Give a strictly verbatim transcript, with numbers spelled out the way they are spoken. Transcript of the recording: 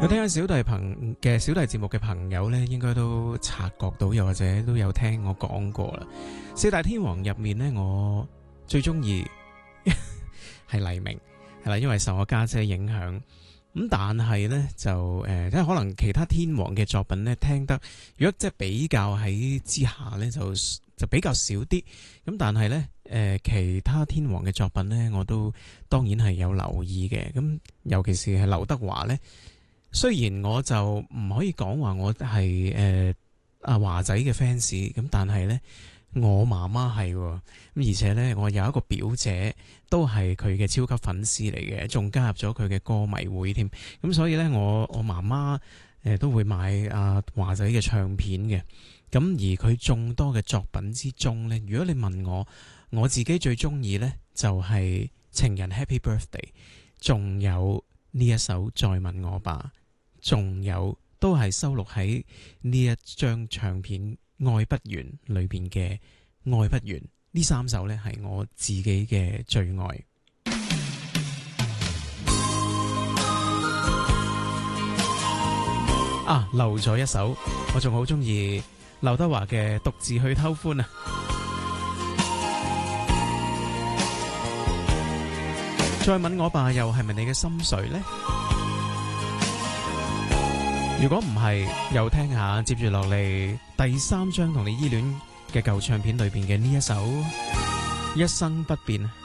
有聽下小弟朋嘅小弟節目嘅朋友呢，應該都察覺到，又或者都有聽我講過啦。四大天王入面呢，我最中意係黎明，係啦，因為受我家姐影響。咁但係呢，就誒，即、呃、係可能其他天王嘅作品呢，聽得如果即係比較喺之下呢，就就比較少啲。咁但係呢，誒、呃，其他天王嘅作品呢，我都當然係有留意嘅。咁尤其是係劉德華呢。雖然我就唔可以講話我係誒阿華仔嘅 fans， 咁但係呢，我媽媽係咁，而且呢，我有一個表姐都係佢嘅超級粉絲嚟嘅，仲加入咗佢嘅歌迷會添。咁所以呢，我我媽媽誒都會買阿華仔嘅唱片嘅。咁而佢眾多嘅作品之中呢，如果你問我，我自己最中意呢，就係、是、情人 Happy Birthday， 仲有呢一首再問我吧。仲有都係收錄喺呢一張唱片《愛不完》裏邊嘅《愛不完》，呢三首呢係我自己嘅最愛。啊，漏咗一首，我仲好中意劉德華嘅《獨自去偷歡》啊！再問我吧，又係咪你嘅心水呢？如果唔係，又聽下接住落嚟第三張同你依戀嘅舊唱片裏邊嘅呢一首《一生不變》。